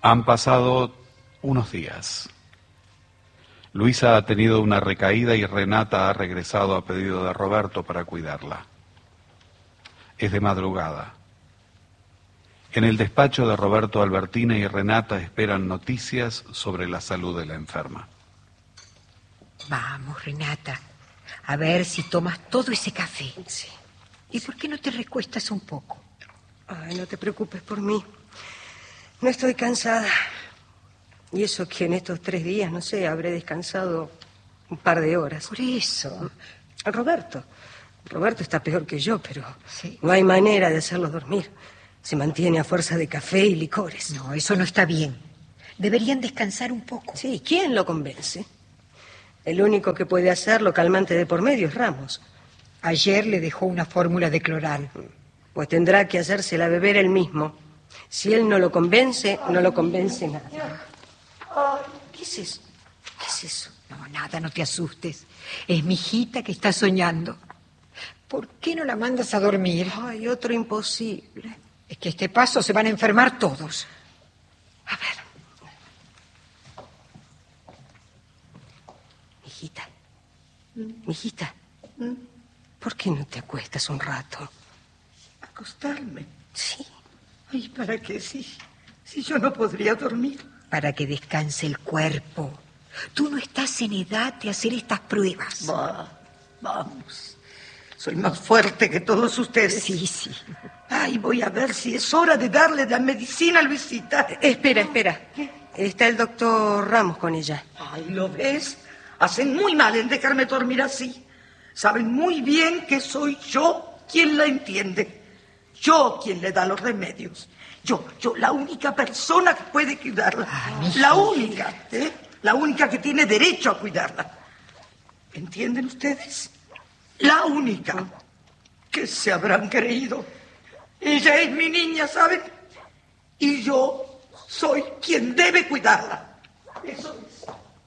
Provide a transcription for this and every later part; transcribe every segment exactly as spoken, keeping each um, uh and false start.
Han pasado unos días. Luisa ha tenido una recaída y Renata ha regresado a pedido de Roberto para cuidarla. Es de madrugada. En el despacho de Roberto, Albertina y Renata esperan noticias sobre la salud de la enferma. Vamos, Renata, a ver si tomas todo ese café. Sí. ¿Y por qué no te recuestas un poco? Ay, no te preocupes por mí. No estoy cansada. Y eso que en estos tres días, no sé, habré descansado un par de horas. Por eso. Roberto. Roberto está peor que yo, pero sí. No hay manera de hacerlo dormir. Se mantiene a fuerza de café y licores. No, eso no está bien. Deberían descansar un poco. Sí, ¿quién lo convence? El único que puede hacerlo calmante de por medio es Ramos. Ayer le dejó una fórmula de cloral. Pues tendrá que hacérsela beber él mismo. Si él no lo convence, no lo convence nada. ¿Qué es eso? ¿Qué es eso? No, nada, no te asustes. Es mi hijita que está soñando. ¿Por qué no la mandas a dormir? Ay, otro imposible. Es que a este paso se van a enfermar todos. A ver. Hijita. Hijita. ¿Por qué no te acuestas un rato? ¿Acostarme? Sí. Ay, ¿para qué? Si, si yo no podría dormir. Para que descanse el cuerpo. Tú no estás en edad de hacer estas pruebas. Va, vamos. Soy más fuerte que todos ustedes. Sí, sí. Ay, voy a ver si es hora de darle la medicina a Luisita. Espera, espera. Está el doctor Ramos con ella. Ay, ¿lo ves? Hacen muy mal en dejarme dormir así. Saben muy bien que soy yo quien la entiende. Yo quien le da los remedios. Yo, yo, la única persona que puede cuidarla. Ay, la única, ¿eh? La única que tiene derecho a cuidarla. ¿Entienden ustedes? La única. ¿Qué se habrán creído? Ella es mi niña, ¿saben? Y yo soy quien debe cuidarla. Eso es.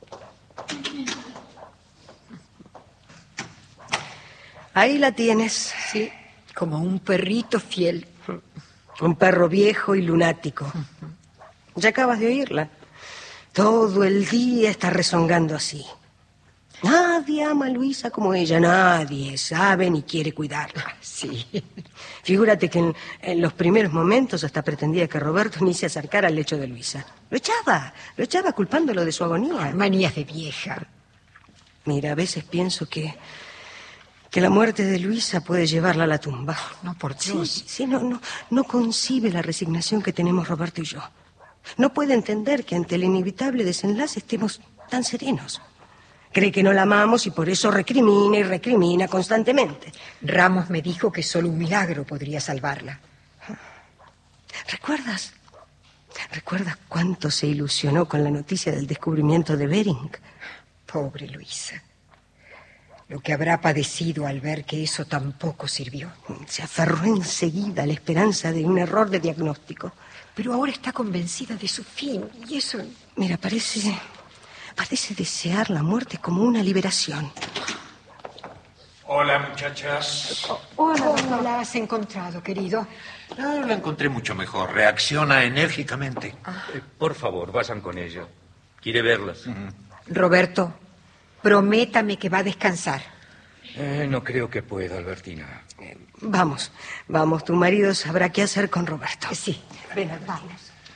Ahí la tienes. Sí, como un perrito fiel. Un perro viejo y lunático. Ya acabas de oírla. Todo el día está rezongando así. Nadie ama a Luisa como ella, nadie sabe ni quiere cuidarla. Sí. Figúrate que en, en los primeros momentos hasta pretendía que Roberto ni se acercara al lecho de Luisa. Lo echaba, lo echaba culpándolo de su agonía. Manías de vieja. Mira, a veces pienso que, que la muerte de Luisa puede llevarla a la tumba. No, por Dios. Sí, sí, no, no, no concibe la resignación que tenemos Roberto y yo. No puede entender que ante el inevitable desenlace estemos tan serenos. Cree que no la amamos y por eso recrimina y recrimina constantemente. Ramos me dijo que solo un milagro podría salvarla. ¿Recuerdas? ¿Recuerdas cuánto se ilusionó con la noticia del descubrimiento de Bering? Pobre Luisa. Lo que habrá padecido al ver que eso tampoco sirvió. Se aferró enseguida a la esperanza de un error de diagnóstico. Pero ahora está convencida de su fin, y eso... Mira, parece... parece desear la muerte como una liberación. Hola, muchachas. Hola, ¿cómo la has encontrado, querido? No, la encontré mucho mejor. Reacciona enérgicamente. Ah. Eh, por favor, vayan con ella. Quiere verlas. Uh-huh. Roberto, prométame que va a descansar. Eh, no creo que pueda, Albertina. Eh, vamos, vamos, tu marido sabrá qué hacer con Roberto. Sí, ven, vamos.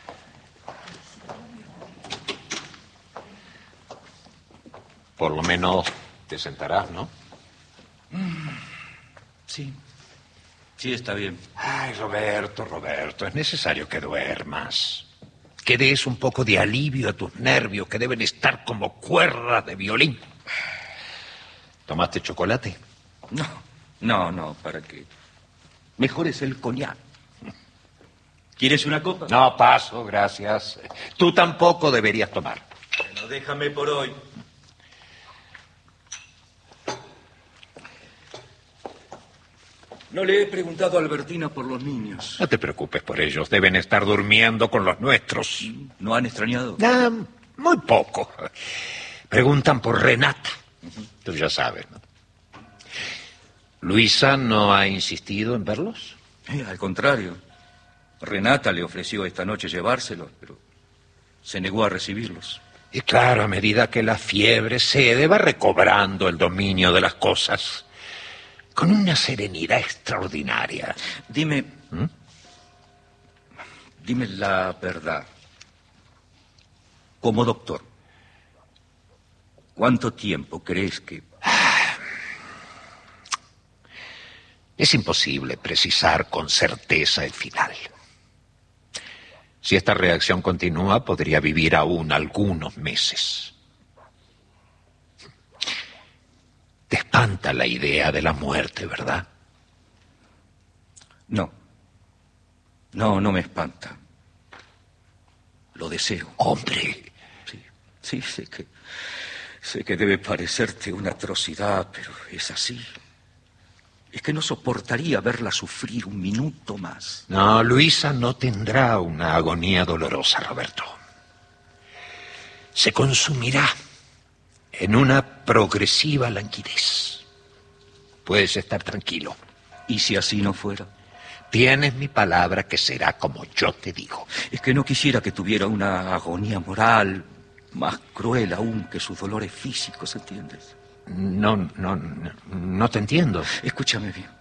Por lo menos te sentarás, ¿no? Sí. Sí, está bien. Ay, Roberto, Roberto, es necesario que duermas. Que des un poco de alivio a tus nervios, que deben estar como cuerdas de violín. ¿Tomaste chocolate? No, no, no, ¿para qué? Mejor es el coñac. ¿Quieres una copa? No, paso, gracias. Tú tampoco deberías tomar. Bueno, déjame por hoy. No le he preguntado a Albertina por los niños. No te preocupes por ellos, deben estar durmiendo con los nuestros. ¿No han extrañado? Ah, muy poco. Preguntan por Renata. Uh-huh. Tú ya sabes, ¿no? ¿Luisa no ha insistido en verlos? Eh, al contrario. Renata le ofreció esta noche llevárselos, pero se negó a recibirlos. Y claro, a medida que la fiebre cede, va recobrando el dominio de las cosas con una serenidad extraordinaria. Dime, ¿Mm? dime la verdad. Como doctor, ¿cuánto tiempo crees que...? Es imposible precisar con certeza el final. Si esta reacción continúa, podría vivir aún algunos meses. Te espanta la idea de la muerte, ¿verdad? No. No, no me espanta. Lo deseo. Hombre. Sí, sí, sé que... Sé que debe parecerte una atrocidad, pero es así. Es que no soportaría verla sufrir un minuto más. No, Luisa no tendrá una agonía dolorosa, Roberto. Se consumirá en una progresiva languidez. Puedes estar tranquilo. ¿Y si así no fuera? Tienes mi palabra que será como yo te digo. Es que no quisiera que tuviera una agonía moral más cruel aún que sus dolores físicos, ¿entiendes? No, no, no, no te entiendo. Escúchame bien.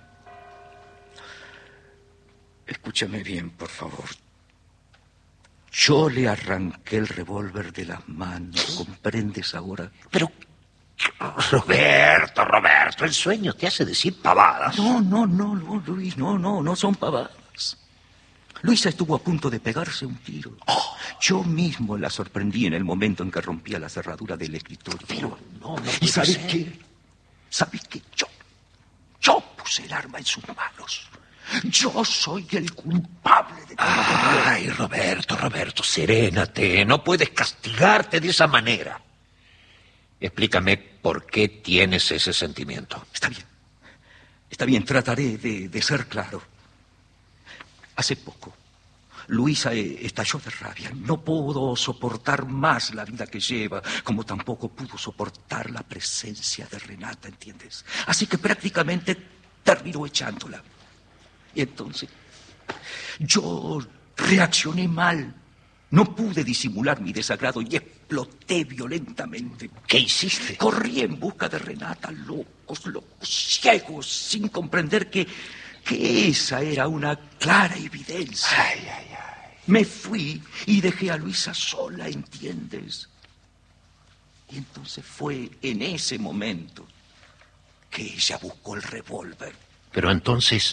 Escúchame bien, por favor. Yo le arranqué el revólver de las manos, ¿comprendes ahora? Pero, Roberto, Roberto, el sueño te hace decir pavadas. No, no, no, no, Luis, no, no, no son pavadas. Luisa estuvo a punto de pegarse un tiro. Oh. Yo mismo la sorprendí en el momento en que rompía la cerradura del escritorio. Pero no, no ¿Y sabes ser. qué? ¿Sabes qué? Yo, yo puse el arma en sus manos. Yo soy el culpable de todo. Ay, Roberto, Roberto, serénate. No puedes castigarte de esa manera. Explícame por qué tienes ese sentimiento. Está bien. Está bien, trataré de, de ser claro. Hace poco, Luisa estalló de rabia. No pudo soportar más la vida que lleva, como tampoco pudo soportar la presencia de Renata, ¿entiendes? Así que prácticamente terminó echándola. Y entonces, yo reaccioné mal. No pude disimular mi desagrado y exploté violentamente. ¿Qué hiciste? Corrí en busca de Renata, locos, locos, ciegos, sin comprender que... que esa era una clara evidencia. Ay, ay, ay. Me fui y dejé a Luisa sola, ¿entiendes? Y entonces fue en ese momento que ella buscó el revólver. Pero entonces,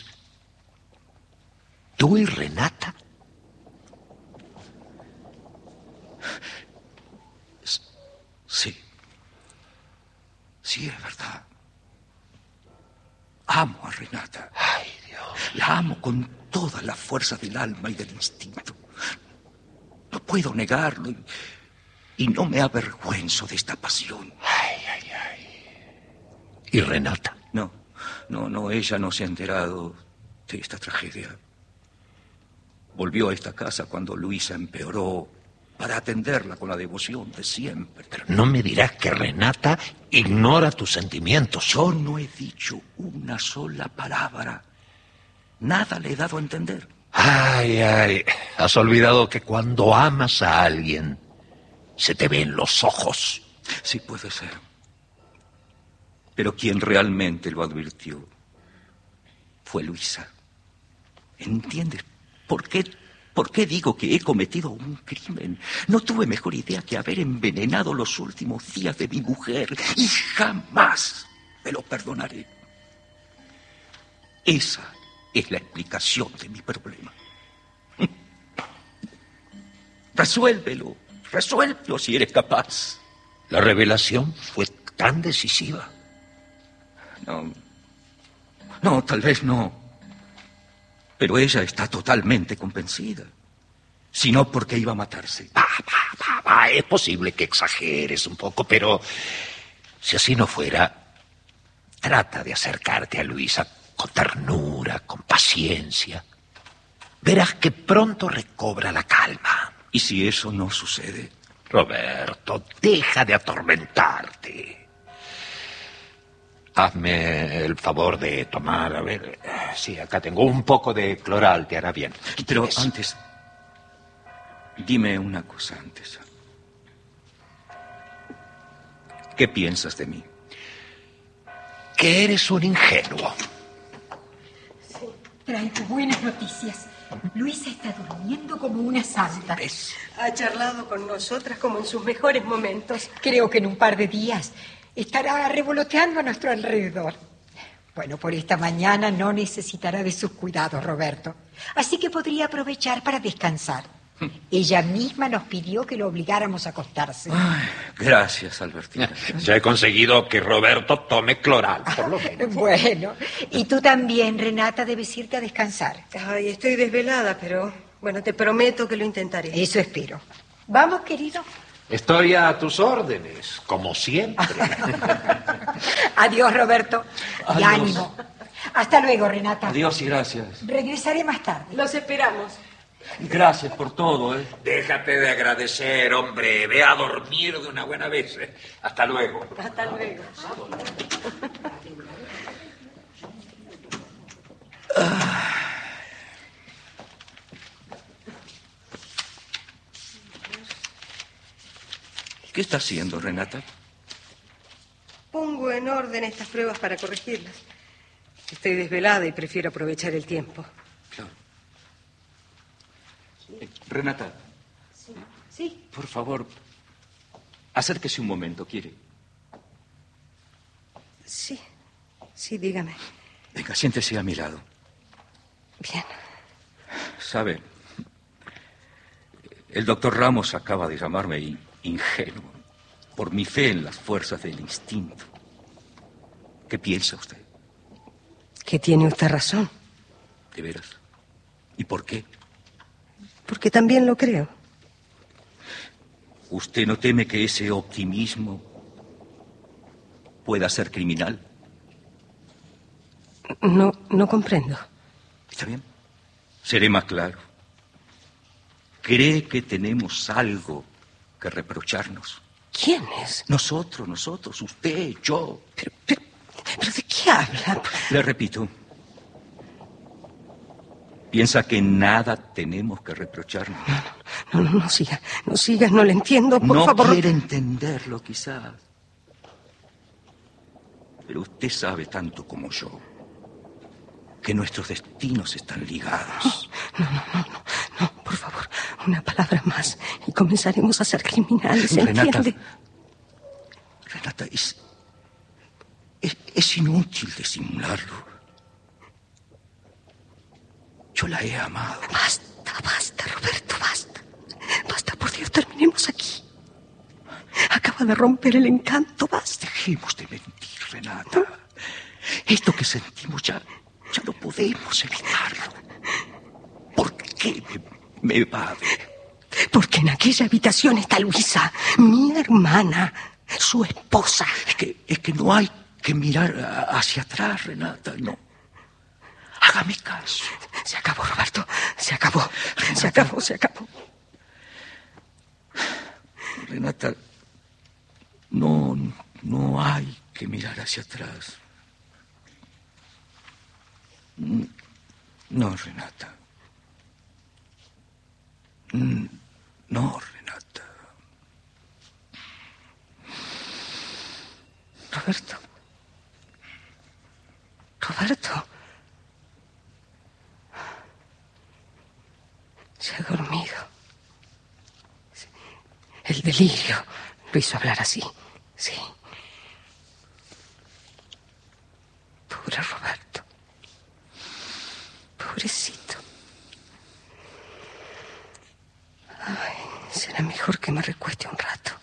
¿tú y Renata? Sí. Sí, es verdad. Amo a Renata. Ay, Dios. La amo con toda la fuerza del alma y del instinto. No puedo negarlo y, y no me avergüenzo de esta pasión. Ay, ay, ay. ¿Y Renata? No, no, no, ella no se ha enterado de esta tragedia. Volvió a esta casa cuando Luisa empeoró para atenderla con la devoción de siempre. Pero no me dirás que Renata ignora tus sentimientos. Yo no he dicho una sola palabra. Nada le he dado a entender. Ay, ay. Has olvidado que cuando amas a alguien, se te ven los ojos. Sí, puede ser. Pero quien realmente lo advirtió fue Luisa. ¿Entiendes por qué? ¿Por qué digo que he cometido un crimen? No tuve mejor idea que haber envenenado los últimos días de mi mujer y jamás me lo perdonaré. Esa es la explicación de mi problema. Resuélvelo, resuélvelo si eres capaz. La revelación fue tan decisiva. No, no, tal vez no. Pero ella está totalmente convencida. Si no, ¿por qué iba a matarse? Va, va, va, va. Es posible que exageres un poco, pero si así no fuera, trata de acercarte a Luisa con ternura, con paciencia. Verás que pronto recobra la calma. ¿Y si eso no sucede? Roberto, deja de atormentarte. Hazme el favor de tomar, a ver, sí, acá tengo un poco de cloral, te hará bien. Pero Es... antes, Dime una cosa antes. ¿Qué piensas de mí? Que eres un ingenuo. Sí, traigo buenas noticias. Luisa está durmiendo como una santa. ¿Ves? Ha charlado con nosotras como en sus mejores momentos. Creo que en un par de días estará revoloteando a nuestro alrededor. Bueno, por esta mañana no necesitará de sus cuidados, Roberto. Así que podría aprovechar para descansar. Ella misma nos pidió que lo obligáramos a acostarse. Ay, gracias, Albertina. Ya he conseguido que Roberto tome cloral, por lo menos. Bueno, y tú también, Renata, debes irte a descansar. Ay, estoy desvelada, pero bueno, te prometo que lo intentaré. Eso espero. Vamos, querido. Estoy a tus órdenes, como siempre. Adiós, Roberto. Y Adiós. ánimo. Hasta luego, Renata. Adiós y gracias. Regresaré más tarde. Los esperamos. Gracias por todo, ¿eh? Déjate de agradecer, hombre. Ve a dormir de una buena vez. ¿eh? Hasta luego. Hasta luego. ¿Qué está haciendo, Renata? Pongo en orden estas pruebas para corregirlas. Estoy desvelada y prefiero aprovechar el tiempo. Claro. Eh, Renata, Sí. por favor, acérquese un momento, ¿quiere? Sí. Sí, dígame. Venga, siéntese a mi lado. Bien. ¿Sabe? El doctor Ramos acaba de llamarme in- ingenuo por mi fe en las fuerzas del instinto. ¿Qué piensa usted? Que tiene usted razón, ¿De veras? ¿Y por qué? porque también lo creo. ¿Usted no teme que ese optimismo pueda ser criminal? No, no comprendo. ¿Está bien? Seré más claro. ¿Cree que tenemos algo que reprocharnos? ¿Quién es? Nosotros, nosotros, usted, yo. Pero, pero, pero ¿de qué habla? Le repito. ¿Piensa que nada tenemos que reprocharnos? No, no, no siga. No sigas, no le entiendo, por no favor. quiere entenderlo, quizás. Pero usted sabe tanto como yo que nuestros destinos están ligados. No, no, no, no, no, por favor, una palabra más y comenzaremos a ser criminales, Renata, ¿entiende? Renata, es, es, es inútil disimularlo. Yo la he amado. Basta, basta, Roberto, basta. Basta, por Dios, terminemos aquí. Acaba de romper el encanto, basta. Dejemos de mentir, Renata. Esto que sentimos ya, ya no podemos evitarlo. ¿Por qué me, me evade? Porque en aquella habitación está Luisa, mi hermana, su esposa. Es que, es que no hay que mirar a- hacia atrás, Renata, no. Hágame caso. Se acabó, Roberto, se acabó, se acabó, se acabó. Renata, no, no hay que mirar hacia atrás. No, Renata. No, Renata. Roberto. Roberto. Se ha dormido. El delirio lo hizo hablar así. Sí. Pobre Roberto. Pobrecito. Ay, será mejor que me recueste un rato.